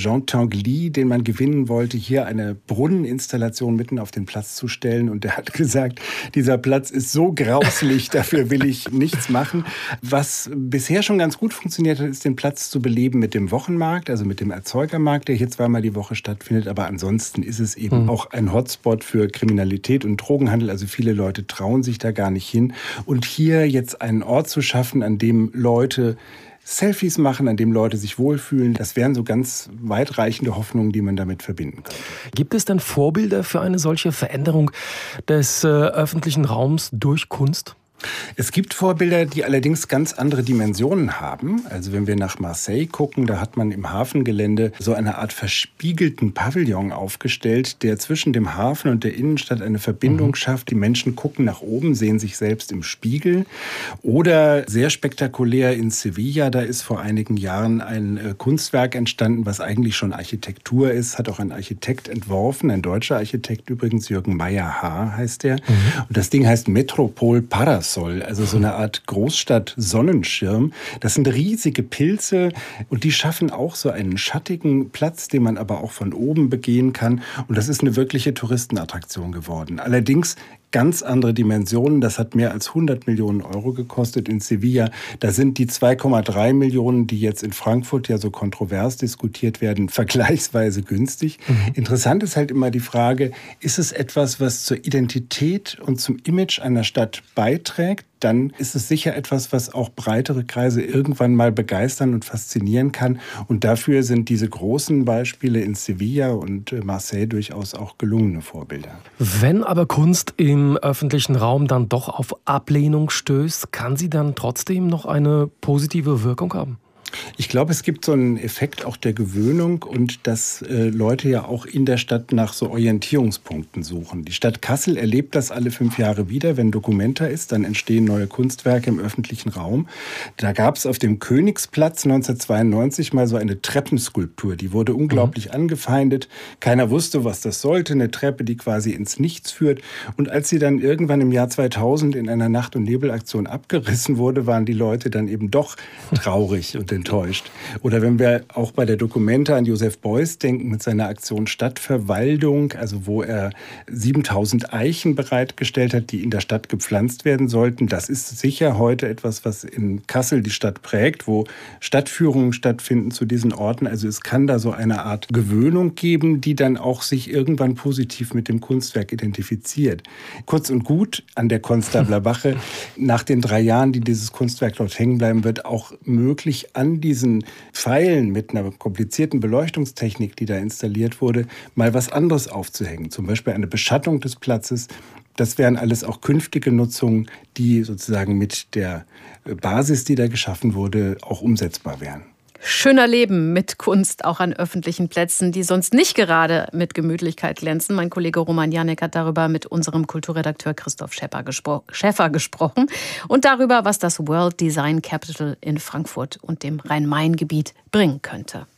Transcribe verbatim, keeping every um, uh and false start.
Jean Tinguely, den man gewinnen wollte, hier eine Brunneninstallation mitten auf den Platz zu stellen. Und der hat gesagt, dieser Platz ist so grauslich, dafür will ich nichts machen. Was bisher schon ganz gut funktioniert hat, ist, den Platz zu beleben mit dem Wochenmarkt, also mit dem Erzeugermarkt, der hier zweimal die Woche stattfindet. Aber ansonsten ist es eben mhm. auch ein Hotspot für Kriminalität und Drogenhandel. Also viele Leute trauen sich da gar nicht hin. Und hier jetzt einen Ort zu schaffen, an dem Leute Selfies machen, an dem Leute sich wohlfühlen, das wären so ganz weitreichende Hoffnungen, die man damit verbinden könnte. Gibt es denn Vorbilder für eine solche Veränderung des äh, öffentlichen Raums durch Kunst? Es gibt Vorbilder, die allerdings ganz andere Dimensionen haben. Also wenn wir nach Marseille gucken, da hat man im Hafengelände so eine Art verspiegelten Pavillon aufgestellt, der zwischen dem Hafen und der Innenstadt eine Verbindung mhm. schafft. Die Menschen gucken nach oben, sehen sich selbst im Spiegel. Oder sehr spektakulär in Sevilla, da ist vor einigen Jahren ein äh, Kunstwerk entstanden, was eigentlich schon Architektur ist, hat auch ein Architekt entworfen, ein deutscher Architekt übrigens, Jürgen Meyer-Haar heißt der. Mhm. Und das Ding heißt Metropol Parasol. Also so eine Art Großstadt-Sonnenschirm. Das sind riesige Pilze und die schaffen auch so einen schattigen Platz, den man aber auch von oben begehen kann. Und das ist eine wirkliche Touristenattraktion geworden. Allerdings ganz andere Dimensionen. Das hat mehr als hundert Millionen Euro gekostet in Sevilla. Da sind die zwei Komma drei Millionen, die jetzt in Frankfurt ja so kontrovers diskutiert werden, vergleichsweise günstig. Mhm. Interessant ist halt immer die Frage, ist es etwas, was zur Identität und zum Image einer Stadt beiträgt? Dann ist es sicher etwas, was auch breitere Kreise irgendwann mal begeistern und faszinieren kann. Und dafür sind diese großen Beispiele in Sevilla und Marseille durchaus auch gelungene Vorbilder. Wenn aber Kunst im öffentlichen Raum dann doch auf Ablehnung stößt, kann sie dann trotzdem noch eine positive Wirkung haben? Ich glaube, es gibt so einen Effekt auch der Gewöhnung und dass äh, Leute ja auch in der Stadt nach so Orientierungspunkten suchen. Die Stadt Kassel erlebt das alle fünf Jahre wieder. Wenn Documenta ist, dann entstehen neue Kunstwerke im öffentlichen Raum. Da gab es auf dem Königsplatz neunzehnhundertzweiundneunzig mal so eine Treppenskulptur. Die wurde unglaublich mhm. angefeindet. Keiner wusste, was das sollte. Eine Treppe, die quasi ins Nichts führt. Und als sie dann irgendwann im Jahr zweitausend in einer Nacht- und Nebelaktion abgerissen wurde, waren die Leute dann eben doch traurig und enttäuscht. Oder wenn wir auch bei der Documenta an Joseph Beuys denken mit seiner Aktion Stadtverwaldung, also wo er siebentausend Eichen bereitgestellt hat, die in der Stadt gepflanzt werden sollten. Das ist sicher heute etwas, was in Kassel die Stadt prägt, wo Stadtführungen stattfinden zu diesen Orten. Also es kann da so eine Art Gewöhnung geben, die dann auch sich irgendwann positiv mit dem Kunstwerk identifiziert. Kurz und gut, an der Konstabler Wache, nach den drei Jahren, die dieses Kunstwerk dort hängen bleiben wird, auch möglich, an diesen Pfeilen mit einer komplizierten Beleuchtungstechnik, die da installiert wurde, mal was anderes aufzuhängen. Zum Beispiel eine Beschattung des Platzes. Das wären alles auch künftige Nutzungen, die sozusagen mit der Basis, die da geschaffen wurde, auch umsetzbar wären. Schöner Leben mit Kunst, auch an öffentlichen Plätzen, die sonst nicht gerade mit Gemütlichkeit glänzen. Mein Kollege Roman Janek hat darüber mit unserem Kulturredakteur Christoph Schäffer, gespro- Schäffer gesprochen und darüber, was das World Design Capital in Frankfurt und dem Rhein-Main-Gebiet bringen könnte.